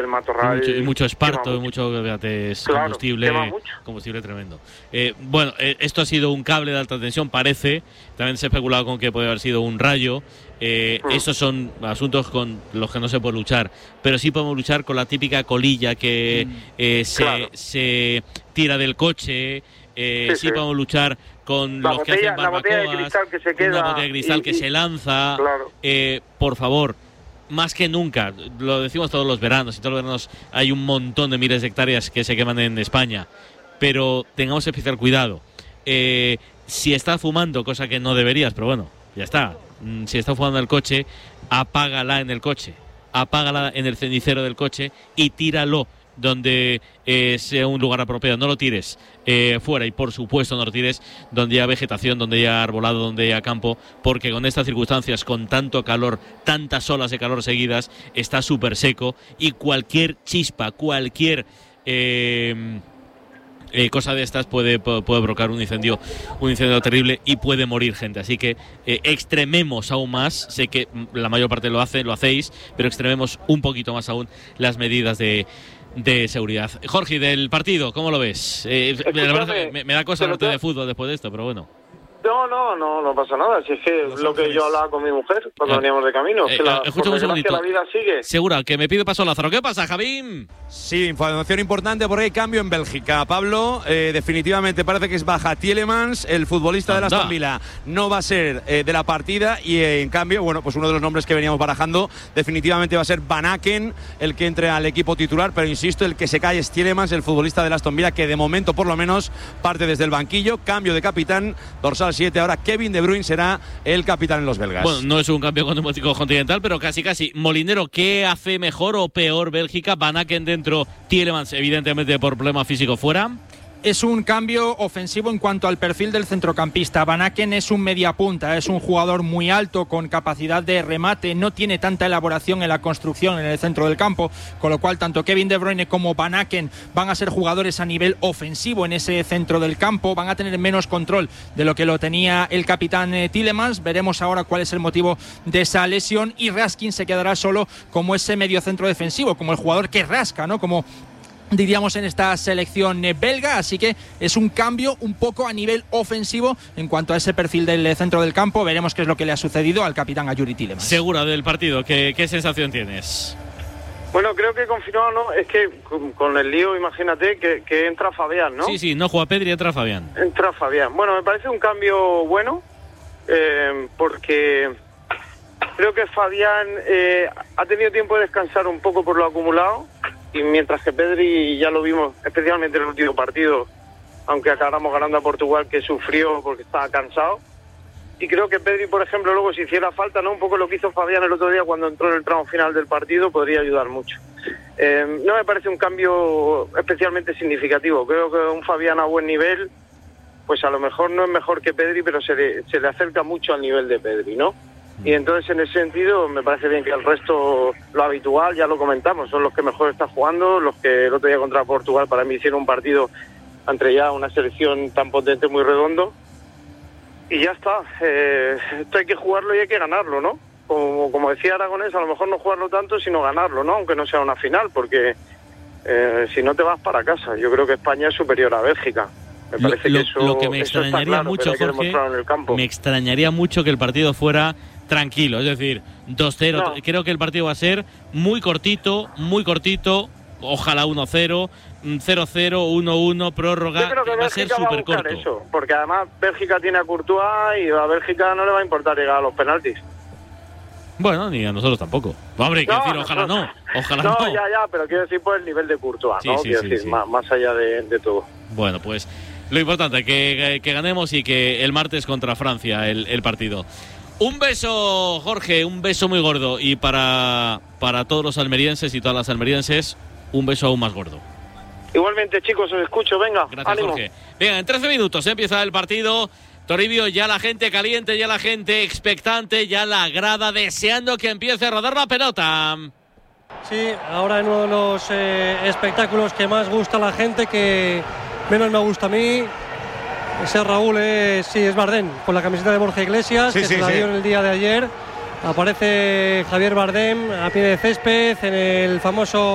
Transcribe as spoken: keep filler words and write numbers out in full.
el matorral. Y mucho, y mucho esparto, y mucho, fíjate, es claro, combustible, combustible tremendo. Eh, bueno, eh, esto ha sido un cable de alta tensión, parece. También se ha especulado con que puede haber sido un rayo. Eh, mm. Esos son asuntos con los que no se puede luchar, pero sí podemos luchar con la típica colilla que mm. eh, se, claro. se tira del coche. Eh, sí, sí, sí podemos luchar con la los botella, que hacen barbacoas, la botella de cristal que se queda, una botella de cristal y, que y, se lanza. Claro. Eh, por favor, más que nunca, lo decimos todos los veranos, y todos los veranos hay un montón de miles de hectáreas que se queman en España, pero tengamos especial cuidado. Eh, si estás fumando, cosa que no deberías, pero bueno, ya está. Si estás fumando el coche, apágala en el coche, apágala en el cenicero del coche y tíralo donde eh, sea un lugar apropiado. No lo tires eh, fuera, y por supuesto no lo tires donde haya vegetación, donde haya arbolado, donde haya campo, porque con estas circunstancias, con tanto calor, tantas olas de calor seguidas, está súper seco, y cualquier chispa, cualquier eh, eh, cosa de estas puede, puede provocar un incendio, un incendio terrible, y puede morir gente. Así que eh, extrememos aún más. Sé que la mayor parte lo hace, lo hacéis, pero extrememos un poquito más aún las medidas de de seguridad. Jorge, del partido, ¿cómo lo ves? Eh, la verdad que me, me da cosa hablarte de fútbol después de esto, pero bueno. No, no, no, no pasa nada. Si es que Los lo Ángeles. que yo hablaba con mi mujer cuando eh, veníamos de camino, eh, que la, escucha un segundito. La vida sigue. Segura, que me pide paso Lázaro. ¿Qué pasa, Javín? Sí, información importante porque hay cambio en Bélgica. Pablo, eh, definitivamente parece que es baja Tielemans, el futbolista Anda. de la Aston Villa. No va a ser eh, de la partida, y eh, en cambio, bueno, pues uno de los nombres que veníamos barajando definitivamente va a ser Van Aken, el que entre al equipo titular, pero insisto, el que se cae es Tielemans, el futbolista de la Aston Villa, que de momento por lo menos parte desde el banquillo. Cambio de capitán, dorsal siete, ahora Kevin De Bruyne será el capitán en los belgas. Bueno, no es un cambio continental, pero casi casi. Molinero, ¿qué hace mejor o peor Bélgica? Van Aken dentro, Tielemans evidentemente por problema físico fuera. Es un cambio ofensivo en cuanto al perfil del centrocampista. Van Aken es un mediapunta, es un jugador muy alto con capacidad de remate, no tiene tanta elaboración en la construcción en el centro del campo, con lo cual tanto Kevin De Bruyne como Van Aken van a ser jugadores a nivel ofensivo en ese centro del campo, van a tener menos control de lo que lo tenía el capitán eh, Tielemans. Veremos ahora cuál es el motivo de esa lesión, y Raskin se quedará solo como ese mediocentro defensivo, como el jugador que rasca, ¿no? Como diríamos en esta selección belga. Así que es un cambio un poco a nivel ofensivo en cuanto a ese perfil del centro del campo. Veremos qué es lo que le ha sucedido al capitán Yuri Tielemans. Segura del partido, ¿qué, qué sensación tienes? Bueno, creo que confirmado, ¿no? Es que con, con el lío, imagínate que, que entra Fabián, ¿no? Sí, sí, no juega Pedri, entra Fabián. Entra Fabián. Bueno, me parece un cambio bueno, eh, porque creo que Fabián eh, ha tenido tiempo de descansar un poco por lo acumulado. Y mientras que Pedri, ya lo vimos, especialmente en el último partido, aunque acabamos ganando a Portugal, que sufrió porque estaba cansado. Y creo que Pedri, por ejemplo, luego si hiciera falta, ¿no? Un poco lo que hizo Fabián el otro día cuando entró en el tramo final del partido, podría ayudar mucho. Eh, no me parece un cambio especialmente significativo. Creo que un Fabián a buen nivel, pues a lo mejor no es mejor que Pedri, pero se le, se le acerca mucho al nivel de Pedri, ¿no? Y entonces en ese sentido me parece bien que el resto, lo habitual, ya lo comentamos, son los que mejor están jugando, los que el otro día contra Portugal para mí hicieron un partido entre ya una selección tan potente, muy redondo, y ya está. Eh, esto hay que jugarlo y hay que ganarlo, ¿no? Como, como decía Aragonés, a lo mejor no jugarlo tanto, sino ganarlo, ¿no? Aunque no sea una final, porque eh, si no te vas para casa. Yo creo que España es superior a Bélgica. Me parece lo, que eso, lo que me extrañaría claro, mucho, Jorge, en el campo. me extrañaría mucho que el partido fuera tranquilo, es decir, dos cero. No. Creo que el partido va a ser muy cortito, muy cortito, ojalá uno cero, cero cero, uno uno, prórroga. Yo creo que va a ser súper corto. Eso, porque además Bélgica tiene a Courtois y a Bélgica no le va a importar llegar a los penaltis. Bueno, ni a nosotros tampoco. Hombre, quiero no, decir, ojalá no, ojalá no. No, ya, ya, pero quiero decir por el nivel de Courtois, sí, ¿no? Sí, quiero sí, decir, sí. Más, más allá de, de todo. Bueno, pues lo importante, que, que ganemos y que el martes contra Francia el, el partido. Un beso, Jorge, un beso muy gordo. Y para, para todos los almerienses y todas las almerienses, un beso aún más gordo. Igualmente, chicos, os escucho, venga. Gracias, ánimo. Jorge. Venga, en trece minutos empieza el partido. Toribio, ya la gente caliente, ya la gente expectante, ya la grada deseando que empiece a rodar la pelota. Sí, ahora en uno de los eh, espectáculos que más gusta a la gente, que menos me gusta a mí. Ese Raúl es, sí, es Bardem, con la camiseta de Borja Iglesias, sí, que sí, se la dio sí. en el día de ayer. Aparece Javier Bardem a pie de césped en el famoso